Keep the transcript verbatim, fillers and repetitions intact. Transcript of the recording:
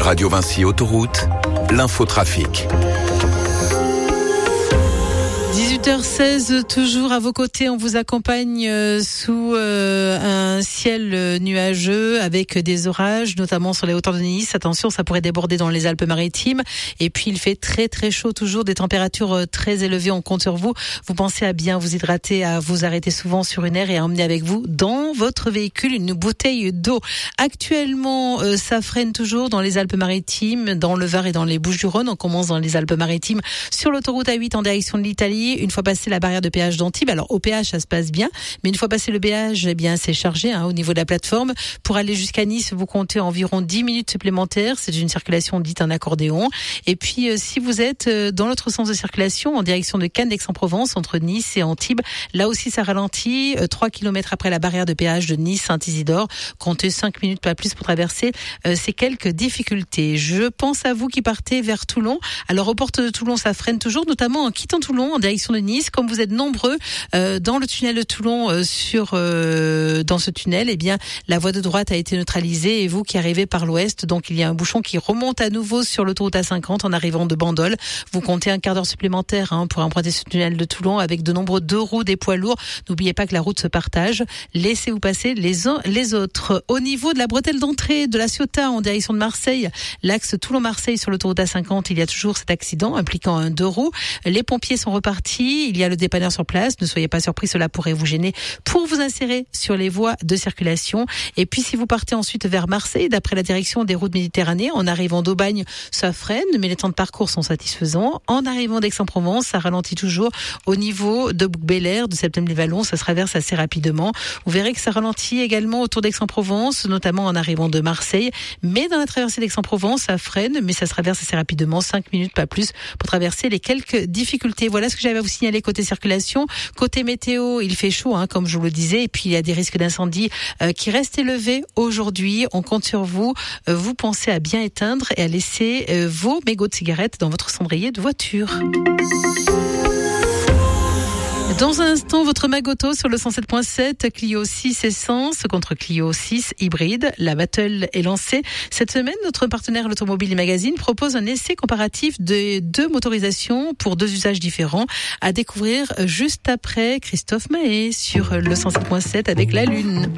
Radio Vinci Autoroute, l'infotrafic. dix-huit heures seize, toujours à vos côtés, on vous accompagne euh, sous euh, un ciel euh, nuageux avec des orages, notamment sur les hauteurs de Nice. Attention, ça pourrait déborder dans les Alpes-Maritimes. Et puis, il fait très très chaud, toujours des températures euh, très élevées. On compte sur vous. Vous pensez à bien vous hydrater, à vous arrêter souvent sur une aire et à emmener avec vous dans votre véhicule une bouteille d'eau. Actuellement, euh, ça freine toujours dans les Alpes-Maritimes, dans le Var et dans les Bouches-du-Rhône. On commence dans les Alpes-Maritimes sur l'autoroute A huit en direction de l'Italie. Une fois passé la barrière de péage d'Antibes, alors au péage ça se passe bien, mais une fois passé le péage, eh bien c'est chargé hein, au niveau de la plateforme. Pour aller jusqu'à Nice, vous comptez environ dix minutes supplémentaires. C'est une circulation dite en accordéon. Et puis euh, si vous êtes euh, dans l'autre sens de circulation, en direction de Cannes d'Aix-en-Provence, entre Nice et Antibes, là aussi ça ralentit. Euh, trois kilomètres après la barrière de péage de Nice-Saint-Isidore, comptez cinq minutes pas plus pour traverser euh, ces quelques difficultés. Je pense à vous qui partez vers Toulon. Alors aux portes de Toulon, ça freine toujours, notamment en quittant Toulon en direction de Nice. Comme vous êtes nombreux euh, dans le tunnel de Toulon, euh, sur euh, dans ce tunnel, eh bien la voie de droite a été neutralisée et vous qui arrivez par l'ouest, donc il y a un bouchon qui remonte à nouveau sur l'autoroute A cinquante en arrivant de Bandol. Vous comptez un quart d'heure supplémentaire hein, pour emprunter ce tunnel de Toulon avec de nombreux deux roues, des poids lourds. N'oubliez pas que la route se partage. Laissez-vous passer les uns les autres. Au niveau de la bretelle d'entrée de la Ciotat en direction de Marseille, l'axe Toulon-Marseille sur l'autoroute A cinquante, il y a toujours cet accident impliquant un deux roues. Les pompiers sont repartis. Il y a le dépanneur sur place. Ne soyez pas surpris, cela pourrait vous gêner pour vous insérer sur les voies de circulation. Et puis, si vous partez ensuite vers Marseille, d'après la direction des routes Méditerranée, en arrivant d'Aubagne, ça freine, mais les temps de parcours sont satisfaisants. En arrivant d'Aix-en-Provence, ça ralentit toujours au niveau de Bouc-Bélair, de Septem-les-Vallons. Ça se traverse assez rapidement. Vous verrez que ça ralentit également autour d'Aix-en-Provence, notamment en arrivant de Marseille. Mais dans la traversée d'Aix-en-Provence, ça freine, mais ça se traverse assez rapidement. Cinq minutes, pas plus, pour traverser les quelques difficultés. Voilà ce que j'avais à vous signaler côté circulation. Côté météo, il fait chaud, hein, comme je vous le disais, et puis il y a des risques d'incendie euh, qui restent élevés aujourd'hui. On compte sur vous. Euh, vous pensez à bien éteindre et à laisser euh, vos mégots de cigarettes dans votre cendrier de voiture. Dans un instant, votre Magoto sur le cent sept point sept, Clio six Essence contre Clio six Hybride. La battle est lancée. Cette semaine, notre partenaire l'Automobile Magazine propose un essai comparatif de deux motorisations pour deux usages différents à découvrir juste après Christophe Mahé sur le cent sept point sept avec la Lune.